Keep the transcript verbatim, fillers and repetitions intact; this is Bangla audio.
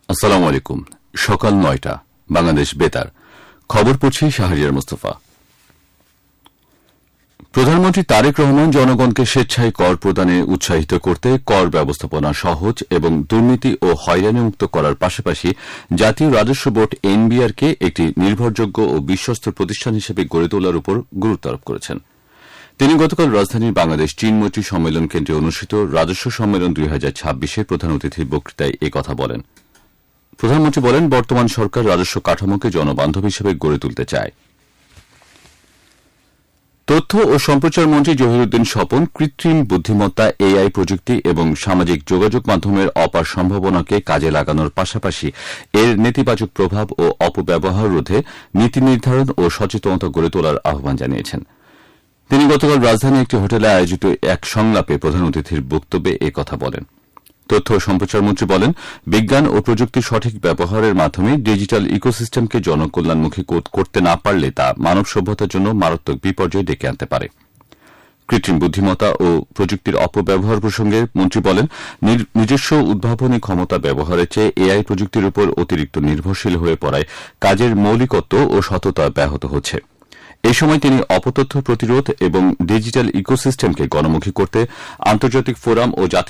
আসসালামু আলাইকুম। সকাল নয়টা, বাংলাদেশ বেতার। খবর পড়ছি শাহরিয়ার মুস্তফা। প্রধানমন্ত্রী তারেক রহমান জনগণকে স্বেচ্ছায় কর প্রদানে উৎসাহিত করতে কর ব্যবস্থাপনা সহজ এবং দুর্নীতি ও হয়রানিমুক্ত করার পাশাপাশি জাতীয় রাজস্ব বোর্ড এনবিআর কে একটি নির্ভরযোগ্য ও বিশ্বস্ত প্রতিষ্ঠান হিসেবে গড়ে তোলার উপর গুরুত্ব আরোপ করেছেন। তিনি গতকাল রাজধানীর বাংলাদেশ চীন মৈত্রী সম্মেলন কেন্দ্রে অনুষ্ঠিত রাজস্ব সম্মেলন দুই হাজার ছাব্বিশের প্রধান অতিথির বক্তৃতায় এ কথা বলেন। প্রধানমন্ত্রী বলেন, বর্তমান সরকার রাজস্ব কাঠামোকে জনবান্ধব হিসেবে গড়ে তুলতে চায়। তথ্য ও সম্প্রচার মন্ত্রী জহিরুদ্দিন স্বপন কৃত্রিম বুদ্ধিমত্তা, এআই প্রযুক্তি এবং সামাজিক যোগাযোগ মাধ্যমের অপার সম্ভাবনাকে কাজে লাগানোর পাশাপাশি এর নেতিবাচক প্রভাব ও অপব্যবহার রোধে নীতি নির্ধারণ ও সচেতনতা গড়ে তোলার আহ্বান জানিয়েছেন। তিনি গতকাল রাজধানীর একটি হোটেলে আয়োজিত এক সংলাপে প্রধান অতিথির বক্তব্যে এ কথা বলেন। তথ্য ও সম্প্রচার মন্ত্রী বলেন, বিজ্ঞান ও প্রযুক্তির সঠিক ব্যবহারের মাধ্যমে ডিজিটাল ইকোসিস্টেমকে জনকল্যাণমুখী করতে না পারলে তা মানব সভ্যতার জন্য মারাত্মক বিপর্যয় ডেকে আনতে পারে। কৃত্রিম বুদ্ধিমত্তা ও প্রযুক্তির অপব্যবহার প্রসঙ্গে মন্ত্রী বলেন, নিজস্ব উদ্ভাবনী ক্ষমতা ব্যবহারের চেয়ে এআই প্রযুক্তির উপর অতিরিক্ত নির্ভরশীল হয়ে পড়ায় কাজের মৌলিকত্ব ও সততা ব্যাহত হচ্ছে। এ সময় তিনি অপতথ্য প্রতিরোধ এবং ডিজিটাল ইকোসিস্টেমকে গণমুখী করতে আন্তর্জাতিক ফোরাম ও জাতি